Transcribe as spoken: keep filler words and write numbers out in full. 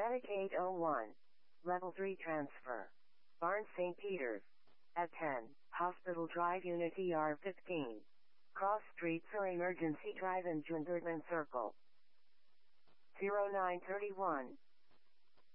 Static eight oh one. Level three transfer. Barnes Saint Peter's. At ten, Hospital Drive Unit E R fifteen. Cross Streets or Emergency Drive in Junderman Circle. zero nine three one.